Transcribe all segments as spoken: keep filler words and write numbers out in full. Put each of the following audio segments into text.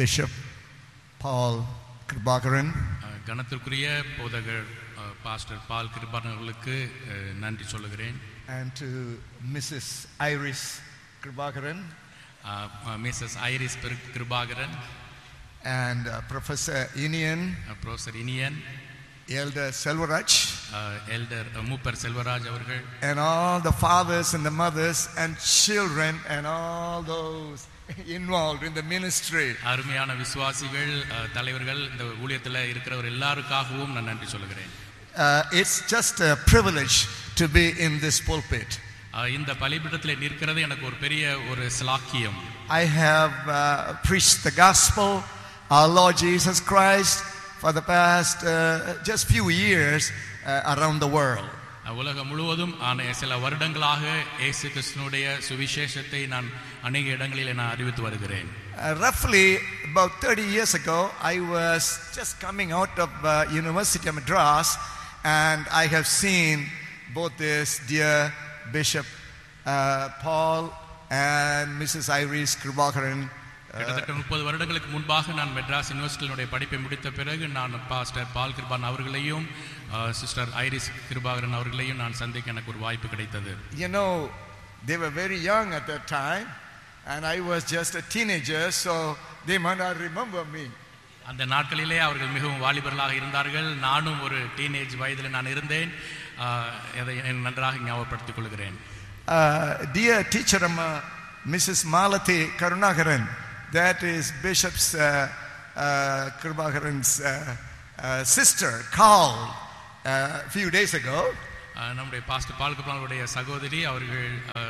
Bishop Paul Kribakaran. கணத்திற்குரிய போதகர் pastor பால் கிருபாகரன் அவர்களுக்கு நன்றி சொல்லுகிறேன். And to Missus Iris Kribakaran. Missus Iris Kribakaran. And uh, Professor Inian. Uh, Professor Inian. Elder Selvaraj. Uh, Elder uh, Mupar Selvaraj avargal. And all the fathers and the mothers and children and all those involved in the ministry. அருமையான விசுவாசிகள் தலைவர்கள் இந்த ஊழியத்துல இருக்கிறவர் எல்லாருக்காகவும் நான் நன்றி சொல்கிறேன். It's just a privilege to be in this pulpit. இந்த பலிபீடத்திலே நிற்கிறது எனக்கு ஒரு பெரிய ஒரு ஸ்லாக்கியம். I have uh, preached the gospel, our Lord Jesus Christ, for the past uh, just few years uh, around the world. உலகம் முழுவதும் சில வருடங்களாக இயேசு கிறிஸ்துவினுடைய சுவிசேஷத்தை நான் அநேக இடங்களில் நான் அறிவித்து வருகிறேன். Roughly about thirty years ago, I was just coming out of uh, University of Madras, and I have seen both this dear Bishop uh, Paul and Missus Iris Kribakaran. கிட்டத்தட்ட முப்பது வருடங்களுக்கு முன்பாக நான் மெட்ராஸ் யூனிவர்சிட்டியினுடைய படிப்பை முடித்த பிறகு நான் பாஸ்டர் பால் கிருபாகரன் அவர்களையும் சிஸ்டர் ஐரிஸ் கிருபாகரன் அவர்களையும் நான் சந்திக்க எனக்கு ஒரு வாய்ப்பு கிடைத்தது. You know, they were very young at that time and I was just a teenager, so they might not remember me. அந்த நாட்களிலே அவர்கள் மிகவும் வாலிபர்களாக இருந்தார்கள். நானும் ஒரு டீனேஜ் வயதில் நான் இருந்தேன். அதை நன்றாக ஞாபகப்படுத்திக் கொள்கிறேன். Dear teacher Missus Malathi Karunakaran, that is Bishop's uh, uh, Kribakaran's uh, uh, sister, called uh, a few days ago. நம்முடைய பாஸ்டர் பால் கிருபாகரனுடைய சகோதரி அவர்கள்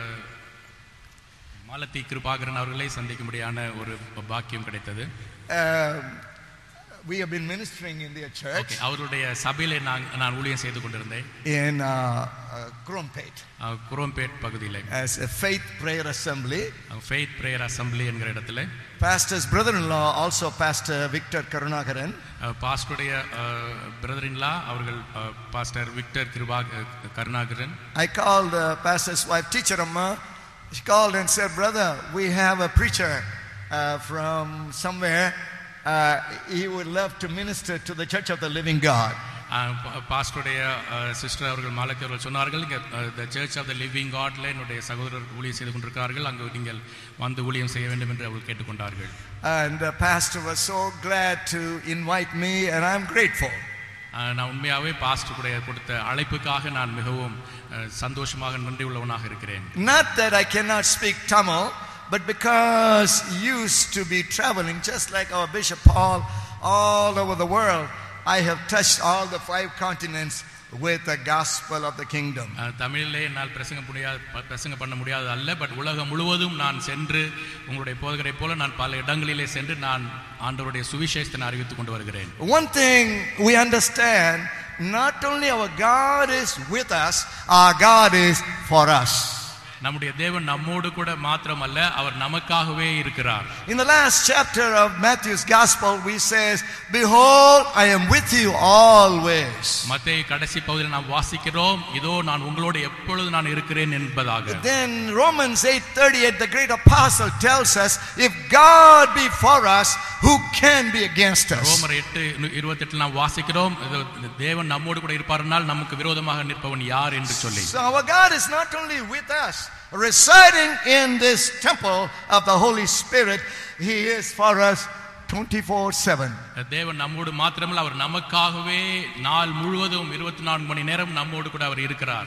மாலதி கிருபாகரன் அவர்களை சந்திக்கும்படியான ஒரு பாக்கியம் கிடைத்தது. We have been ministering in their church. Okay, அவருடைய சபையிலே நான் நான் ஊழியம் செய்து கொண்டிருந்தேன். In uh, uh, Krompet. Chromepet பகுதியிலே. As a faith prayer assembly. Faith prayer assembly என்கிற இடத்திலே. Pastor's brother-in-law, also Pastor Victor Karunakaran. பாஸ்டருடைய brother-in-law அவர்கள் pastor Victor Karunakaran. I called uh, pastor's wife, teacher Amma. She called and said, "Brother, we have a preacher uh, from somewhere. Uh, he would love to minister to the Church of the Living God." பாஸ்டருடைய sister அவர்கள் மாலத்தி அவர்கள் சொன்னார்கள், the Church of the Living Godல என்னுடைய சகோதரர் ஊழியம் செய்து கொண்டிருக்கிறார்கள், அங்கு நீங்கள் வந்து ஊழியம் செய்ய வேண்டும் என்று அவர்கள் கேட்டுக்கொண்டார்கள். And the pastor was so glad to invite me, and I'm grateful. நான் உண்மையாகவே பாஸ்டருடைய கொடுத்த அழைப்புக்காக நான் மிகவும் சந்தோஷமாக நன்றி உள்ளவனாக இருக்கிறேன். Not that I cannot speak Tamil, but because used to be traveling just like our Bishop Paul all over the world, I have touched all the five continents with the gospel of the kingdom. தமிழிலே என்னால் பிரசங்க முடியாது பிரசங்க பண்ண முடியாது அல்ல, but உலகம் முழுவதும் நான் சென்று உங்களுடைய போதகரை போல நான் பல இடங்களிலே சென்று நான் ஆண்டவருடைய சுவிசேஷத்தை அறிவித்துக் கொண்டு வருகிறேன். One thing we understand, not only our God is with us, our God is for us. நம்முடைய தேவன் நம்மோடு கூட மாத்திரமல்ல, அவர் நமக்காகவே இருக்கிறார். In the last chapter of Matthew's gospel we says, "Behold, I am with you always." மத்தேயு கடைசி பகுதியில் நாம் வாசிக்கிறோம், இதோ நான் உங்களோடு எப்பொழுது நான் இருக்கிறேன் என்பதாக. Then Romans eight thirty-eight, the great apostle tells us, if God be for us, who can be against us? ரோமர் எட்டு இருபத்தெட்டு நாம் வாசிக்கிறோம், தேவன் நம்மோடு கூட இருப்பார்னால் நமக்கு விரோதமாக நிற்பவன் யார் என்று சொல்லி. So our God is not only with us, residing in this temple of the Holy Spirit, he is for us twenty-four seven. தேவன் நம்மோடு மாத்திரமல்ல, அவர் நமக்காகவே நாள் முழுவதும் இருபத்தி நான்கு மணி நேரம் நம்மோடு கூட அவர் இருக்கிறார்.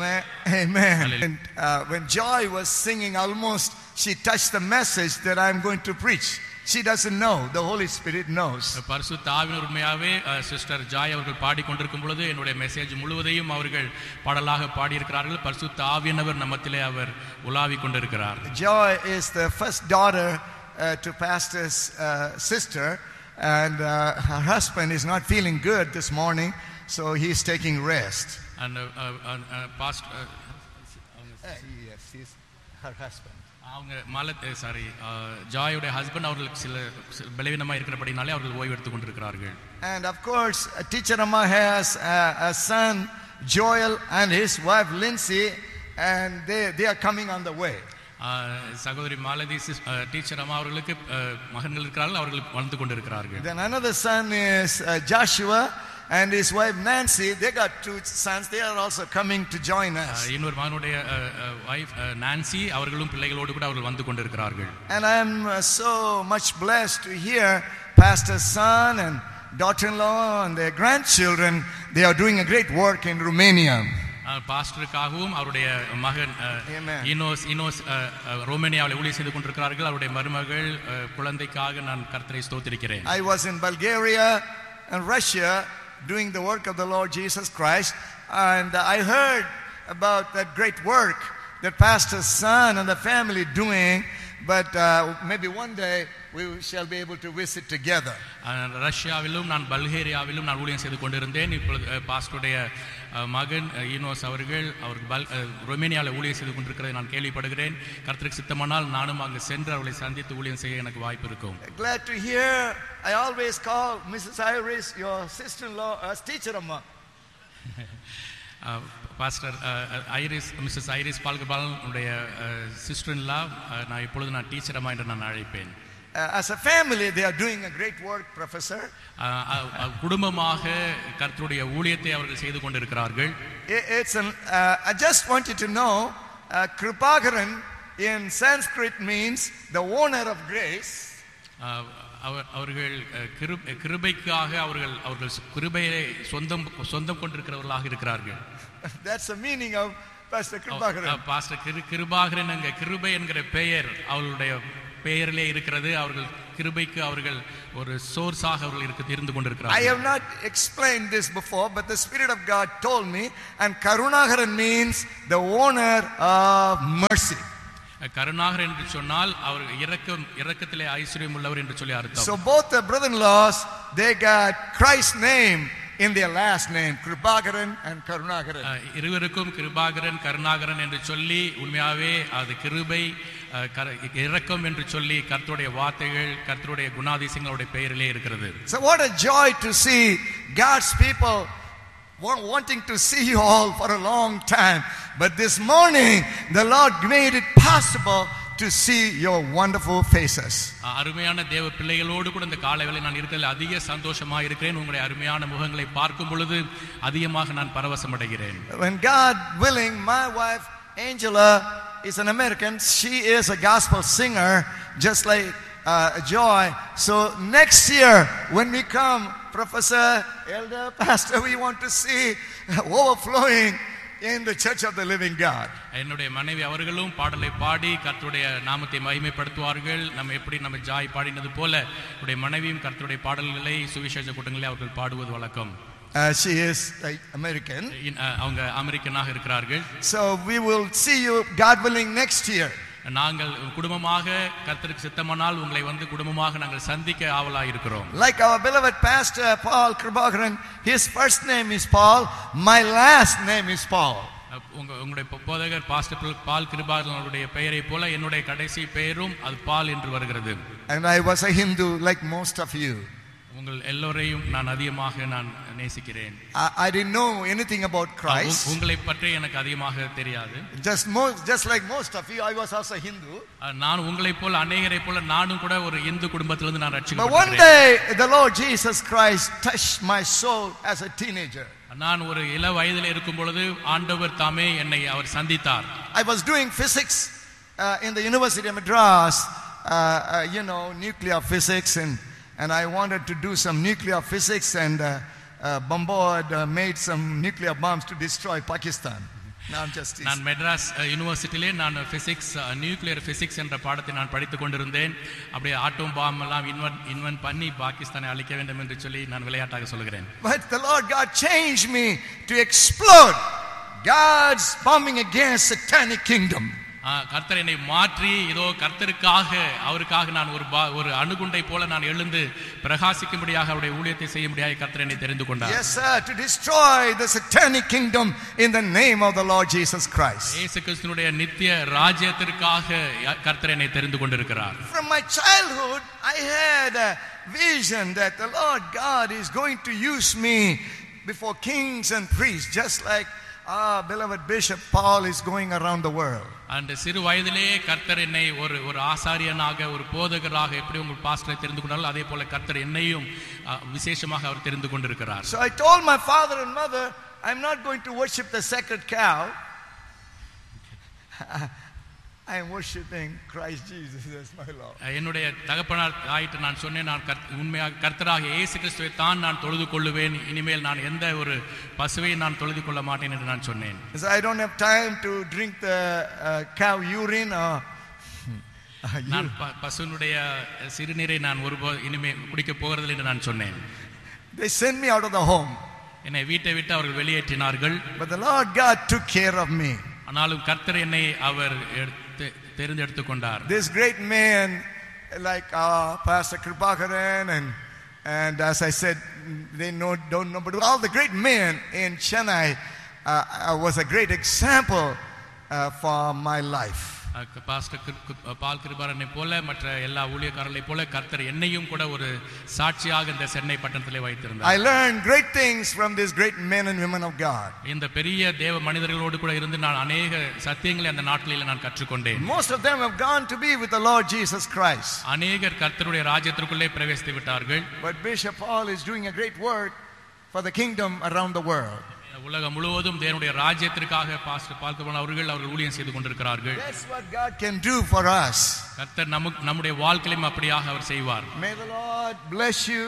Amen. And, uh, when Joy was singing, almost she touched the message that I'm going to preach. She doesn't know, the Holy Spirit knows. பரிசுத்த ஆவியானவர் உண்மையாவே சிஸ்டர் ஜாய் அவர்கள் பாடிக்கொண்டிருக்கும் பொழுது என்னுடைய மெசேஜ் முழுவதையும் அவர்கள் பாடலாக பாடி இருக்கிறார்கள். பரிசுத்த ஆவியானவர் நம்மத்திலே அவர் உலாவிக் கொண்டிருக்கிறார். Joy is the first daughter uh, to pastor's uh, sister, and uh, her husband is not feeling good this morning, so he is taking rest. And uh, uh, uh, pastor uh, uh, yes, he's her husband. அவங்க மாலத் sorry ஜாயோட husband அவர்களுக்கு சில பலவீனமாக இருக்கிறபடினாலே அவர்கள் ஓய்வு எடுத்துக் கொண்டிருக்கிறார்கள். And of course teacher Amma has a, a son Joel and his wife Lindsay, and they they are coming on the way. சகோதரி மாலதி டீச்சர் அம்மா அவர்களுக்கு மகன்கள் இருக்கிறார்கள், அவர்கள் வளர்ந்து கொண்டிருக்கிறார்கள். Then another son is uh, Joshua and his wife Nancy. They got two sons. They are also coming to join us. இன்னொரு மகனுடைய வைஃப் நான்சி, அவர்களும் பிள்ளைகளோடு கூட அவர்கள் வந்து கொண்டிருக்கிறார்கள். And I am uh, so much blessed to hear pastor's son and daughter-in-law and their grandchildren. They are doing a great work in Romania. பாஸ்டருக்காகவும் அவருடைய மகன் இனோஸ் இனோஸ் ரோமேனியாவில் ஊழியம் செய்து கொண்டிருக்கிறார்கள். அவருடைய மருமகள் குழந்தைக்காக நான் கர்த்தரை ஸ்தோத்திரிக்கிறேன். I was in Bulgaria and Russia doing the work of the Lord Jesus Christ, and I heard about that great work that pastor's son and the family doing, but uh, maybe one day we shall be able to visit together. ரஷ்யாவிலும் நான் பல்கேரியாவிலும் நான் ஊழியம் செய்து கொண்டிருந்தேன். இப்பொழுது பாஸ்டருடைய மகன் ஈனோஸ் அவர்கள் அவர் ரொமேனியாவில் ஊழியம் செய்து கொண்டிருக்கிறதை நான் கேள்விப்படுகிறேன். கர்த்தருக்கு சித்தமானால் நானும் அங்கு சென்று அவர்களை சந்தித்து ஊழியம் செய்ய எனக்கு வாய்ப்பு இருக்கும். Glad to hear. I always call Missus Iris your sister-in-law as teacher amma. Pastor iris Mrs iris பால்கபால் உடைய சிஸ்டர்-இன்-லா நான் இப்பொழுது நான் டீச்சர் அம்மா என்று நான் அழைப்பேன். As a family they are doing a great work, professor. குடும்பமாக கர்த்தருடைய ஊழியத்தை அவர்கள் செய்து கொண்டிருக்கிறார்கள். It's an uh, I just want you to know uh, Kripakaran in Sanskrit means the owner of grace. அவர்கள் கிருபைக்காக அவர்கள் அவர்கள் கிருபையை சொந்தம் சொந்தம் கொண்டிருக்கிறவர்களாக இருக்கிறார்கள். That's the meaning of Pastor Kripakaran. Pastor Kirubakaran என்கிற கிருபை என்கிற பெயர் அவர்களுடைய பெயரிலே இருக்கிறது. அவர்கள் கிருபைக்கு அவர்கள் ஒரு சோர்ஸாக அவர்கள் இருக்க இருந்து கொண்டிருக்கிறார்கள். I have not explained this before, but the Spirit of God told me, and Karunakaran means the owner of mercy. Karunakar என்று சொன்னால் அவர் இரக்கம் இரக்கத்திலே ஐஸ்வர்யம் உள்ளவர் என்று சொல்லி அர்த்தம். So both the brother-in-laws, they got Christ's name in their last name, Kripakaran and Karunakaran. இருவருக்கும் கிருபாகரன் கருணாகரன் என்று சொல்லி உண்மையாவே அது கிருபை இரக்கம் என்று சொல்லி கர்த்தருடைய வார்த்தைகள் கர்த்தருடைய குணாதிசயங்களுடைய பெயரிலே இருக்கிறது. So what a joy to see God's people wanting to see you all for a long time, but this morning the Lord made it possible to see your wonderful faces. அருமையான தேவ பிள்ளைகளோடு கூட இந்த காலைவேளை நான் இருக்கிறதில் அதிக சந்தோஷமாக இருக்கிறேன். உங்களுடைய அருமையான முகங்களை பார்க்கும் பொழுது அதிகமாக நான் பரவசம் அடைகிறேன். When God willing, my wife Angela is an American. She is a gospel singer just like uh, Joy. So next year when we come, Professor, Elder, Pastor, we want to see overflowing in the church of the living God. என்னுடைய மனைவி அவர்களும் பாடலை பாடி கர்த்தருடைய நாமத்தை மகிமைப்படுத்துவார்கள். நம்ம எப்படி நம்ம Joy பாடினது போல உடைய மனைவியும் கர்த்தருடைய பாடல்களை சுவிசேஷ கூட்டங்களில் அவர்கள் பாடுவது வழக்கம். Uh, she is uh, American. அவங்க அமெரிக்கனாக இருக்கிறார்கள். So we will see you, God willing, next year. நாங்கள் குடும்பமாக கர்த்தருக்கு சித்தமானால் உங்களை வந்து குடும்பமாக நாங்கள் சந்திக்க ஆவலாக இருக்கிறோம். Like our beloved pastor Paul Kripakaran, his first name is Paul, my last name is Paul. உங்க உங்களுடைய போதகர் பாஸ்டர் பால் கிருபாகரன் அவருடைய பெயரை போல என்னுடைய கடைசி பெயரும் அது பால் என்று வருகிறது. And I was a Hindu like most of you. உங்கள் எல்லோரையும் நான் அதிகமாக நான் நேசிக்கிறேன். I didn't know anything about Christ. உங்களை பற்றி எனக்கு அதிகமாக தெரியாது. Just most just like most of you, I was also Hindu. நான் உங்களை போல அநேகரை போல நானும் கூட ஒரு இந்து குடும்பத்திலிருந்து நான் ரட்சிக்கப்பட்டேன். But one day the Lord Jesus Christ touched my soul as a teenager. நான் ஒரு இள வயதில் இருக்கும் பொழுது ஆண்டவர் தாமே என்னை அவர் சந்தித்தார். I was doing physics uh, in the University of Madras, uh, uh, you know, nuclear physics, and and I wanted to do some nuclear physics and uh, uh, bombard uh, made some nuclear bombs to destroy Pakistan. Now I'm just நான் மெட்ராஸ் யூனிவர்சிட்டியிலே நான் physics nuclear physics என்ற பாடத்தை நான் படித்துக் கொண்டிருந்தேன். அப்படியே ஆட்டம் bomb எல்லாம் invent invent பண்ணி பாகிஸ்தானை அழிக்க வேண்டும் என்று சொல்லி நான் விளையாட்டாக சொல்கிறேன். But the Lord God changed me to explode God's bombing against satanic kingdom. கர்த்தர் என்னை மாற்றி இதோ கர்த்தருக்காக அவருக்காக நான் ஒரு ஒரு அணுகுண்டை போல நான் எழுந்து பிரகாசிக்கும்படியாக அவருடைய ஊழியத்தை செய்யும்படியாக கர்த்தர் என்னை தெரிந்து கொண்டார். Yes sir, to destroy the satanic kingdom in the name of the Lord Jesus Christ. இயேசு கிறிஸ்துவினுடைய நித்திய ராஜ்யத்திற்காக கர்த்தர் என்னை தெரிந்து கொண்டிருக்கிறார். From my childhood I had a vision that the Lord God is going to use me before kings and priests, just like ah, beloved Bishop Paul is going around the world. அந்த சிறு வயதிலேயே கர்த்தர் என்னை ஒரு ஒரு ஆசாரியனாக ஒரு போதகராக எப்படி உங்கள் பாஸ்டரை தெரிந்து கொண்டாலும் அதே போல கர்த்தர் என்னையும் அஹ், விசேஷமாக அவர் தெரிந்து கொண்டிருக்கிறார். So I told my father and mother, I'm not going to worship the sacred cow. I am worshiping Christ Jesus as my Lord. என்னுடைய தகப்பனார் ஆயிட்டு நான் சொன்னேன், நான் கர்த்த- உண்மையாக கர்த்தராக இயேசு கிறிஸ்துவை தான் நான் தொழுது கொள்ளுவேன், இனிமேல் நான் எந்த ஒரு பசுவை நான் தொழுது கொள்ள மாட்டேன் என்று நான் சொன்னேன். So I don't have time to drink the uh, cow urine or uh, நான் ப- பசுனுடைய சிறுநீரை நான் ஒருபோது இனிமேல் குடிக்க போகிறதில்லை என்று நான் சொன்னேன். they sent me out of the home. என்னை வீட்டை விட்டு அவர்கள் வெளியேற்றினார்கள். But the Lord God took care of me. ஆனாலும் கர்த்தர் என்னை அவர் எடுத்து தெரிந்தெடுத்து கொண்டார். This great man like uh, Pastor Kripakaran and and as I said, they know don't know, but all the great men in Chennai uh, uh, was a great example uh, for my life. Ah pastor கிரு- கு- பால் கிருபாரனை போல மற்ற எல்லா ஊழியக்காரர்களை போல கர்த்தர் என்னையும் கூட ஒரு சாட்சியாக இந்த சென்னை பட்டணத்திலே I வைத்திருந்தார். learned great things from these great men and women of God. இந்த பெரிய தேவ மனிதர்களோடு கூட இருந்து நான் அநேக சத்தியங்களை அந்த நாட்களில் நான் கற்றுக்கொண்டேன். Most of them have gone to be with the Lord Jesus Christ. அநேகர் கர்த்தருடைய ராஜ்யத்திற்குள்ளே பிரவேசித்து விட்டார்கள். But Bishop Paul is doing a great work for the kingdom around the world. உலகம் முழுவதும் தேவனுடைய ராஜ்யத்திற்காக பாஸ்டர் பால் கிருபாரன் அவர்கள் அவர்கள் ஊழியம் செய்து கொண்டிருக்கிறார்கள். That's what God can do for us. கர்த்தர் நமக்கு நம்முடைய வாழ்க்கையிலும் அப்படியாக அவர் செய்வார். May the Lord bless you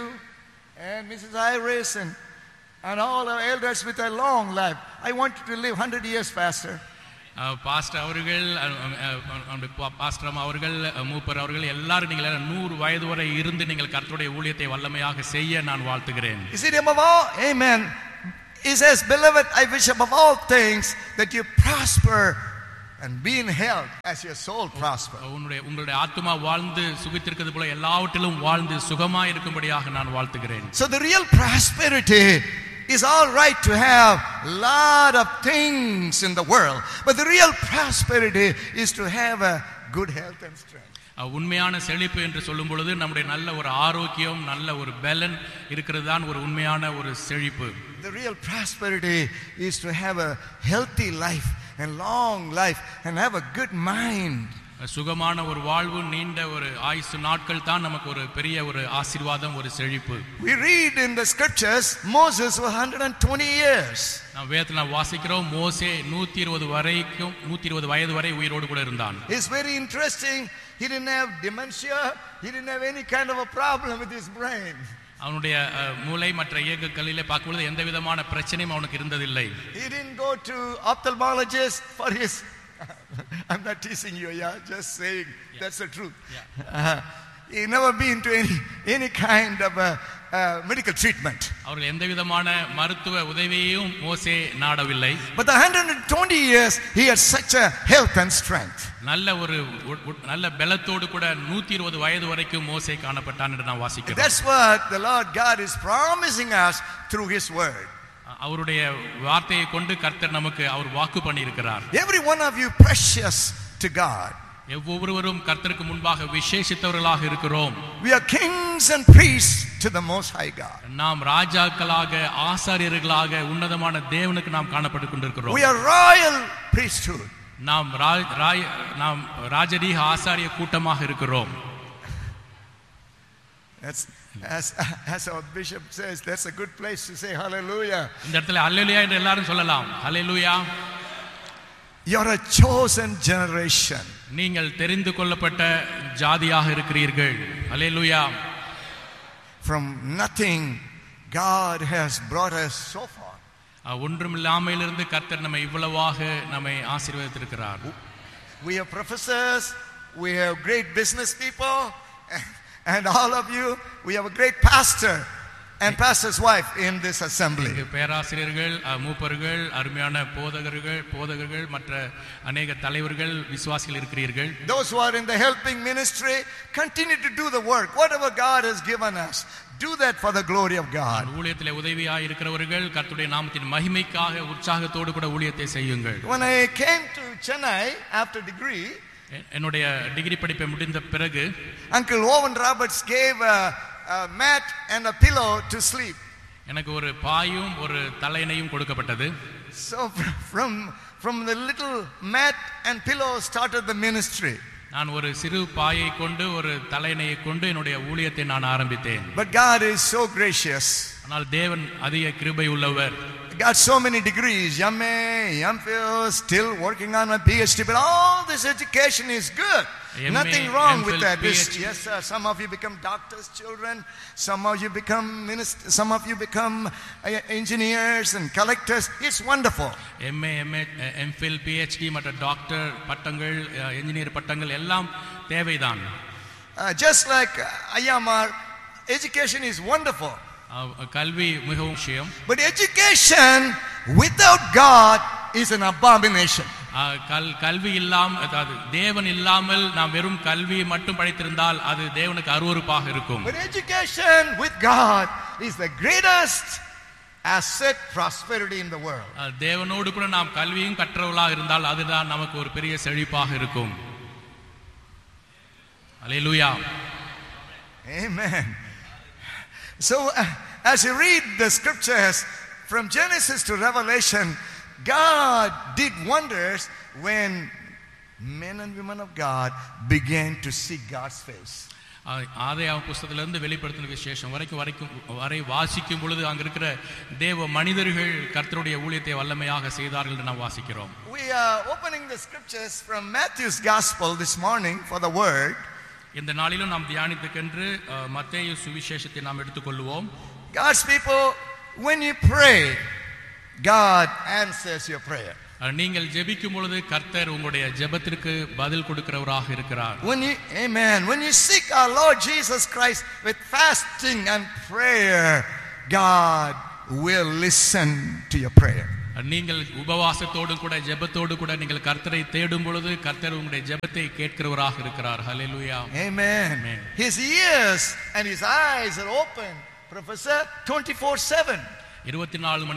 and Missus Iris and, and all our elders with a long life. I want you to live one hundred years, Pastor. Ah pastor அவர்கள் அஹ் அஹ் அவருடைய பா- pastor அம்மா அவர்கள் அஹ் மூப்பர் அவர்கள் எல்லாரும் நீங்கள் எல்லாம் நூறு வயது வரை இருந்து நீங்கள் கர்த்தருடைய ஊழியத்தை வல்லமையாக செய்ய நான் வாழ்த்துகிறேன். Is it above all? Amen. He says, beloved, I wish above all things that you prosper and be in health as your soul prosper. உன்னுடைய உங்களுடைய ஆத்துமா வாழ்ந்து சுகித்திருக்கிறது போல எல்லாவற்றிலும் வாழ்ந்து சுகமா இருக்கும்படியாக நான் வாழ்த்துகிறேன். So the real prosperity is all right to have a lot of things in the world, but the real prosperity is to have a good health and strength. அஹ் உண்மையான செழிப்பு என்று சொல்லும் பொழுது நம்முடைய நல்ல ஒரு ஆரோக்கியம் நல்ல ஒரு பலன் இருக்கிறது தான் ஒரு உண்மையான ஒரு செழிப்பு. The real prosperity is to have a healthy life and long life and have a good mind. சுகமான ஒரு வாழ்வு நீண்ட ஒரு ஆயுசு நாட்கள் தான் நமக்கு ஒரு பெரிய ஒரு ஆசீர்வாதம் ஒரு செழிப்பு. We read in the scriptures Moses was one hundred twenty years. நாம் வேதத்தில் நாம் வாசிக்கிறோம் மோசே நூத்தி இருபது வரைக்கும் நூத்தி இருபது வயது வரை உயிரோடு கூட இருந்தான். It's very interesting. He didn't have dementia. He didn't have any kind of a problem with his brain. அவனுடைய அஹ், மூளை மற்ற இயக்கங்களிலே பார்க்கும்போது எந்த விதமான பிரச்சனையும் அவனுக்கு இருந்ததில்லை. He didn't go to ophthalmologist for his I'm not teasing you, yeah, just saying that's the truth. Uh, he never been to any any kind of a, uh, medical treatment. அவர்கள் எந்த விதமான மருத்துவ உதவியையும் மோசே நாடவில்லை. But the one hundred twenty years he had such a health and strength. நல்ல ஒரு உ- உ- நல்ல பலத்தோடு கூட நூத்தி இருபது வயது வரைக்கும் மோசே காணப்பட்டான் என்று நான் வாசிக்கிறோம். That's what the Lord God is promising us through his word. அவருடைய வார்த்தையை கொண்டு கர்த்தர் நமக்கு அவர் வாக்கு பண்ணி இருக்கிறார். Every one of you precious to God. ஒவ்வொருவரும் கர்த்தருக்கு முன்பாக விசேஷித்தவர்களாக இருக்கிறோம். We are kings and priests to the Most High God. நாம் ராஜாக்களாக ஆசாரியர்களாக உன்னதமான தேவனுக்கு நாம் காணப்பட்டுக் கொண்டிருக்கிறோம். We are royal priesthood. நாம் ரா- ராய்- நாம் ராஜரீக ஆசாரிய கூட்டமாக இருக்கிறோம். That's, as, as our bishop says, that's a good place to say hallelujah. இந்த இடத்துல அல்லேலூயா என்று எல்லாரும் சொல்லலாம். அல்லேலூயா. You're a chosen generation. நீங்கள் தெரிந்து கொள்ளப்பட்ட ஜாதியாக இருக்கிறீர்கள். அல்லேலூயா. From nothing, God has brought us so far. ஒன்றுமில்லாமையிலிருந்து கர்த்தர் நம்மை இவ்வளவாக நம்மை ஆசீர்வதித்திருக்கிறார். We have professors, we have great business people, and all of you, we have a great pastor and pastor's wife in this assembly. இங்கு பேராசிரியர்கள் அஹ், மூப்பர்கள் அருமையான போதகர்கள் போதகர்கள் மற்ற அநேக தலைவர்கள் விசுவாசிகள் இருக்கிறீர்கள். Those who are in the helping ministry, continue to do the work. Whatever God has given us, do that for the glory of God. ஊழியத்திலே உதவியாக இருக்கிறவர்கள் கர்த்தருடைய நாமத்தின் மகிமைக்காக உற்சாகத்தோடு கூட ஊழியத்தை செய்யுங்கள். When I came to Chennai after degree, எ- என்னுடைய டிகிரி படிப்பை முடிந்த பிறகு Uncle Owen Roberts gave a, a mat and a pillow to sleep. எனக்கு ஒரு பாயும் ஒரு தலையணையும் கொடுக்கப்பட்டது. So from from the little mat and pillow started the ministry. நான் ஒரு சிறு பாயை கொண்டு ஒரு தலையணையை கொண்டு என்னுடைய ஊழியத்தை நான் ஆரம்பித்தேன். But God is so gracious. ஆனால் தேவன் அதிக கிருபை உள்ளவர். Got so many degrees, M A, M Phil, still working on my P H D, but all this education is good. M A, Nothing wrong M Phil, with that. This, yes, sir. Some of you become doctors' children. Some of you become ministers. Some of you become uh, engineers and collectors. It's wonderful. M A, M A, M Phil, P H D மற்றும் doctor பட்டங்கள், engineer பட்டங்கள் எல்லாம் தேவைதான். Uh, just like Ayyamar, education is wonderful. கல்வி மிகவும் முக்கியம். But education without God is an abomination. கல்வி இல்லாம அதாவது தேவன் இல்லாமல் நாம் வெறும் கல்வி மட்டும் படித்திருந்தால் அது தேவனுக்கு அருவருப்பாக இருக்கும். But education with God is the greatest asset, prosperity in the world. தேவனோடு கூட நாம் கல்வியும் கற்றவர்களாக இருந்தால் அதுதான் நமக்கு ஒரு பெரிய செழிப்பாக இருக்கும். Hallelujah. Amen. So uh, as you read the scriptures from Genesis to Revelation, God did wonders when men and women of God began to seek God's face. ஆதியாகம புத்தகத்திலிருந்து வெளிப்படுத்தின விசேஷம் வரைக்கும் வரைக்கும் வரை வாசிக்கும் பொழுது அங்க இருக்கிற தேவ மனிதர்கள் கர்த்தருடைய ஊழியத்தை வல்லமையாக செய்தார்கள் என்று நாம் வாசிக்கிறோம். We are opening the scriptures from Matthew's gospel this morning for the word. இந்த நாளிலும் நாம் தியானித்துக்கென்று மத்தேயு சுவிசேஷத்தை நாம் எடுத்துக்கொள்வோம். God's people, when you pray, God answers your prayer. நீங்கள் ஜெபிக்கும் பொழுது கர்த்தர் உங்களுடைய ஜெபத்திற்கு பதில் கொடுக்கிறவராக இருக்கிறார். When you, amen, when you seek our Lord Jesus Christ with fasting and prayer, God will listen to your prayer. நீங்கள் உபவாசத்தோடு கூட ஜெபத்தோடு கூட நீங்கள் கர்த்தரை தேடும் பொழுது கர்த்தர் உங்களுடைய ஜெபத்தை கேட்கிறவராக இருக்கிறார். ஹல்லேலூயா. Amen. His ears and his eyes are open, Professor, twenty-four seven. இருபத்தி நான்கு மணி